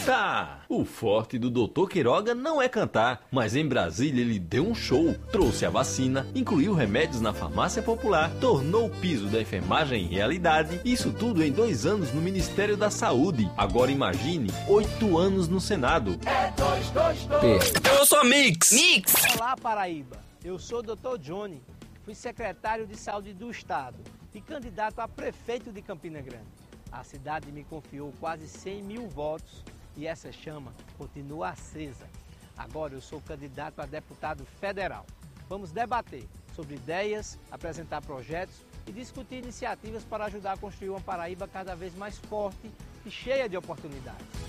Tá, o forte do Dr. Queiroga não é cantar, mas em Brasília ele deu um show, trouxe a vacina, incluiu remédios na farmácia popular, tornou o piso da enfermagem realidade, isso tudo em 2 anos no Ministério da Saúde. Agora imagine 8 anos no Senado. É 222. Eu sou a Mix. Olá, Paraíba. Eu sou o Dr. Johnny, fui secretário de Saúde do Estado e candidato a prefeito de Campina Grande. A cidade me confiou quase 100 mil votos e essa chama continua acesa. Agora eu sou candidato a deputado federal. Vamos debater sobre ideias, apresentar projetos e discutir iniciativas para ajudar a construir uma Paraíba cada vez mais forte e cheia de oportunidades.